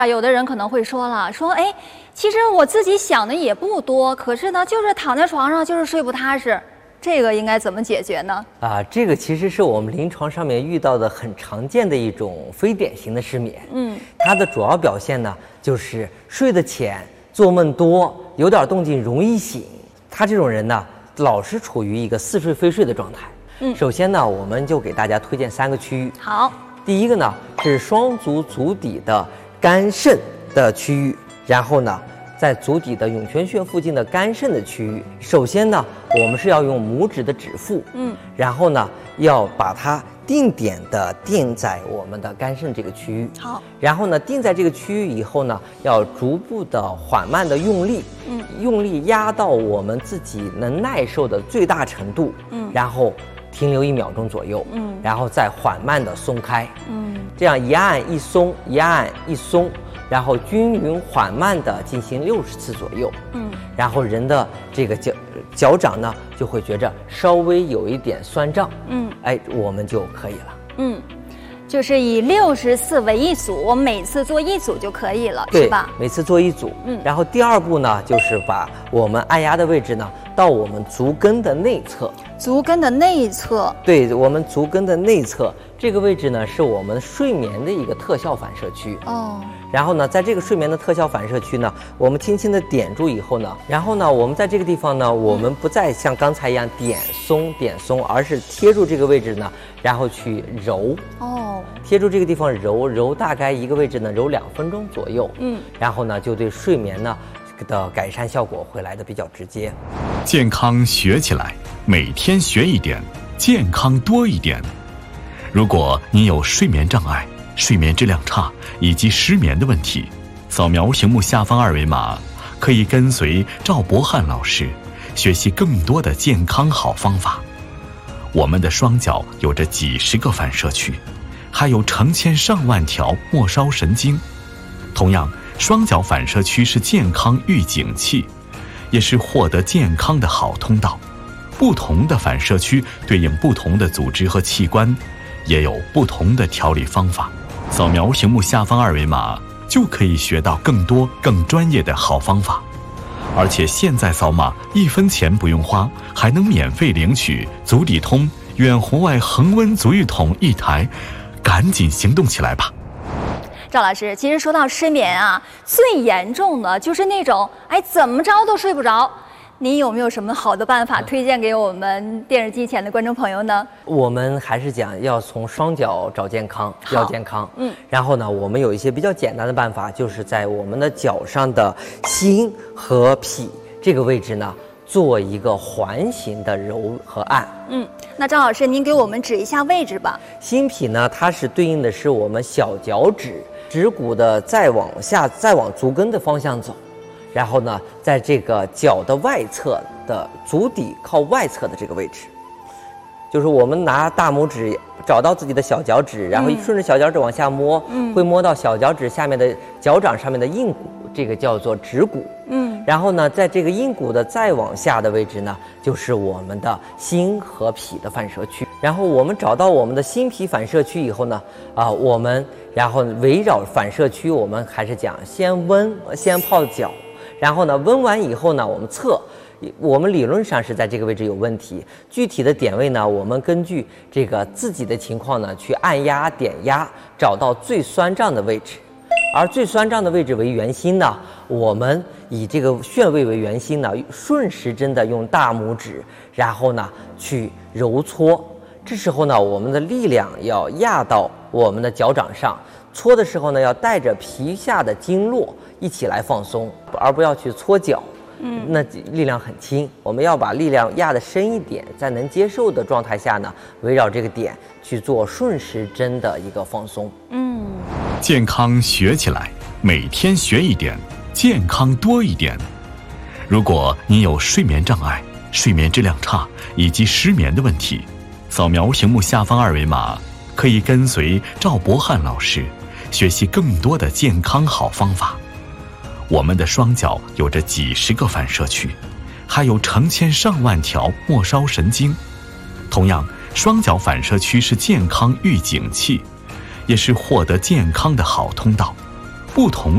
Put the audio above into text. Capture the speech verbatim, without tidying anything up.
有的人可能会说了，说哎，其实我自己想的也不多，可是呢，就是躺在床上就是睡不踏实，这个应该怎么解决呢？ 啊，这个其实是我们临床上面遇到的很常见的一种非典型的失眠。嗯，它的主要表现呢，就是睡得浅，做梦多，有点动静容易醒。他这种人呢，老是处于一个似睡非睡的状态。嗯，首先呢，我们就给大家推荐三个区域。 好， 第一个呢是双足足底的肝肾的区域，然后呢，在足底的涌泉穴附近的肝肾的区域。首先呢，我们是要用拇指的指腹，嗯，然后呢，要把它定点的定在我们的肝肾这个区域。 好， 然后呢，定在这个区域以后呢，要逐步的缓慢的用力，嗯，用力压到我们自己能耐受的最大程度，嗯，然后停留一秒钟左右，嗯，然后再缓慢的松开，嗯，这样一按一松，一按一松，然后均匀缓慢的进行六十次左右，嗯，然后人的这个脚脚掌呢就会觉着稍微有一点酸胀，嗯，哎，我们就可以了， 嗯，就是以六十次为一组，我们每次做一组就可以了，是吧？ 每次做一组，嗯，然后第二步呢，就是把我们按压的位置呢到我们足跟的内侧。 足跟的内侧， 对，我们足跟的内侧这个位置呢，是我们睡眠的一个特效反射区。哦。然后呢，在这个睡眠的特效反射区呢，我们轻轻的点住以后呢，然后呢，我们在这个地方呢，我们不再像刚才一样点松点松，而是贴住这个位置呢，然后去揉。哦。贴住这个地方揉揉，大概一个位置呢，揉两分钟左右。嗯。然后呢，就对睡眠呢的改善效果会来的比较直接。 健康学起来，每天学一点，健康多一点。如果你有睡眠障碍、睡眠质量差以及失眠的问题，扫描屏幕下方二维码，可以跟随赵博翰老师学习更多的健康好方法。我们的双脚有着几十个反射区，还有成千上万条末梢神经。同样，双脚反射区是健康预警器，也是获得健康的好通道。不同的反射区对应不同的组织和器官，也有不同的调理方法。扫描屏幕下方二维码，就可以学到更多更专业的好方法。而且现在扫码一分钱不用花，还能免费领取足底通远红外恒温足浴桶一台，赶紧行动起来吧！ 赵老师，其实说到失眠啊，最严重的就是那种哎怎么着都睡不着。您有没有什么好的办法推荐给我们电视机前的观众朋友呢？ 我们还是讲要从双脚找健康，要健康。嗯，然后呢，我们有一些比较简单的办法，就是在我们的脚上的心和脾这个位置呢，做一个环形的揉和按。嗯， 那张老师，您给我们指一下位置吧。 心脾呢，它是对应的是我们小脚趾指骨的再往下，再往足跟的方向走。然后呢，在这个脚的外侧的足底靠外侧的这个位置，就是我们拿大拇指找到自己的小脚趾，然后顺着小脚趾往下摸，嗯，会摸到小脚趾下面的脚掌上面的硬骨，这个叫做指骨。嗯，然后呢，在这个硬骨的再往下的位置呢，就是我们的心和脾的反射区。然后我们找到我们的心脾反射区以后呢，啊、呃，我们然后围绕反射区，我们还是讲先温，先泡脚。然后呢，温完以后呢，我们测，我们理论上是在这个位置有问题，具体的点位呢，我们根据这个自己的情况呢，去按压点压，找到最酸胀的位置。而最酸胀的位置为圆心呢，我们以这个穴位为圆心呢，顺时针的用大拇指，然后呢去揉搓。这时候呢，我们的力量要压到我们的脚掌上，搓的时候呢，要带着皮下的经络一起来放松，而不要去搓脚。嗯，那力量很轻，我们要把力量压得深一点，在能接受的状态下呢，围绕这个点去做顺时针的一个放松。嗯， 健康学起来，每天学一点，健康多一点。如果你有睡眠障碍、睡眠质量差以及失眠的问题，扫描屏幕下方二维码，可以跟随赵博翰老师学习更多的健康好方法。我们的双脚有着几十个反射区，还有成千上万条末梢神经。同样，双脚反射区是健康预警器，也是获得健康的好通道。不同